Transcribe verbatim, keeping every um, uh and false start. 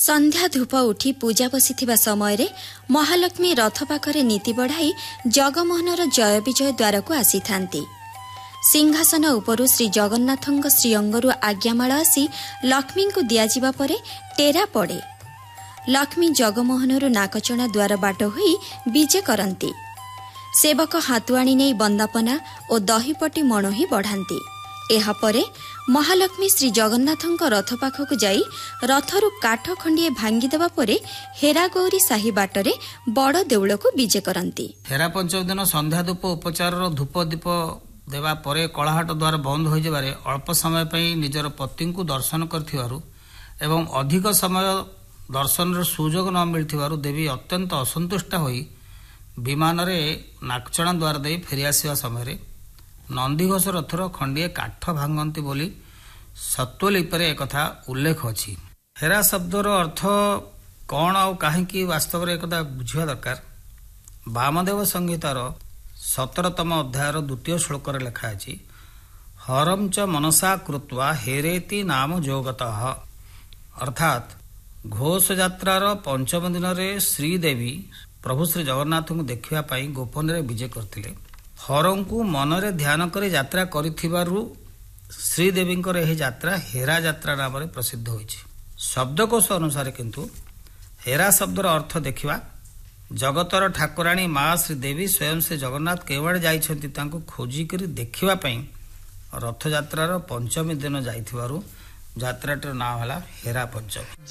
संध्या धूप उठी पूजा बसिथिबा समय रे महालक्ष्मी रथ पाखरे नीति बढ़ाई जगमोहनर जय विजय द्वार को आसी थांती। सिंहासन उपरु श्री जगन्नाथଙ୍କ श्रीअंगरु आज्ञामाळ आसी लक्ष्मी को दियाजिबा परे टेरा पड़े। लक्ष्मी जगमोहनरु नाकचणा द्वार बाट होई विजे करंती। सेवक हातुआणी नै बंदापना और दहीपटी मणोही बढ़ाती। एहापरे महालक्ष्मी श्री जगन्नाथଙ୍କ रथ पाखक जाई रथरु काठ खंडिए भांगी देबा परे हेरा गौरी साही बाटरे बड़ देउल को विजे करंती। हेरा पंचम दिन संध्या धूप उपचार धूप दीप देवा परे कलाहाट द्वार बंद हो जाबारे अल्प समय पई निजर पति को दर्शन करथिबारु एवं अधिक समय दर्शन सुजोग न मिलथिबारु देवी अत्यंत असंतुष्ट होई विमान रे नाकचणा द्वार दे फेरी आसीबा समय रे नंदीघोष रथर खंडिए काठ भांगती बोली सत्वलिपरे एक कथा उल्लेख अछि। हेरा शब्दर अर्थ कौन आ कहीं वास्तव में एक बुझा दरकार। वामदेव संहितार सतरतम अध्यायर द्वितीय श्लोक लेखा अछि हरम च मनसा कृत्वा हेरेति नाम जोगतः। अर्थात घोष यात्रार पंचम दिन में श्रीदेवी प्रभु श्री जगन्नाथ को देखिबा पई गोपन रे विजय करथिले। हरं को मनरे ध्यान करे यात्रा करिथिबारु श्रीदेवी यह यात्रा हेरा यात्रा नाम प्रसिद्ध होइछि। शब्दकोश अनुसार किंतु हेरा शब्दर अर्थ देखिबा जगतर ठाकुराणी माँ श्रीदेवी स्वयं से जगन्नाथ केवड़े जाइछंती तांको खोजी करी देखिबा पई रथ यात्रार पंचमी दिन जाइथिबारु यात्राटर नाम हला हेरा पंचमी।